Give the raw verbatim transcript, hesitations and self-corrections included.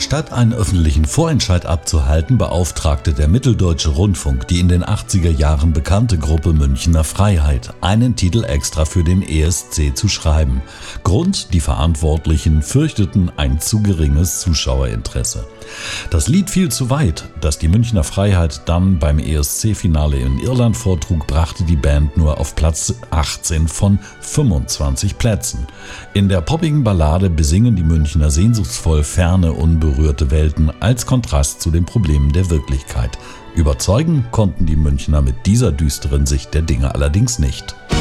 Statt einen öffentlichen Vorentscheid abzuhalten, beauftragte der Mitteldeutsche Rundfunk die in den achtziger Jahren bekannte Gruppe Münchner Freiheit, einen Titel extra für den E S C zu schreiben. Grund: die Verantwortlichen fürchteten ein zu geringes Zuschauerinteresse. Das Lied Viel zu weit, das die Münchner Freiheit dann beim E S C-Finale in Irland vortrug, brachte die Band nur auf Platz achtzehn von fünfundzwanzig Plätzen. In der poppigen Ballade besingen die Münchner sehnsuchtsvoll ferne, unberührte Welten als Kontrast zu den Problemen der Wirklichkeit. Überzeugen konnten die Münchner mit dieser düsteren Sicht der Dinge allerdings nicht.